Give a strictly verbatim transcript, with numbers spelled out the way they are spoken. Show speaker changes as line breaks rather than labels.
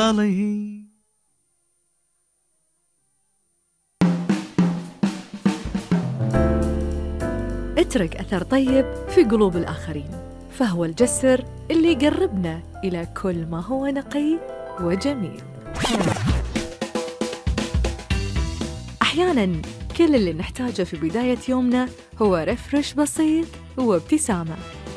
عليه.
اترك أثر طيب في قلوب الآخرين، فهو الجسر اللي يقربنا إلى كل ما هو نقي وجميل. أحياناً كل اللي نحتاجه في بداية يومنا هو رفرش بسيط وابتسامة.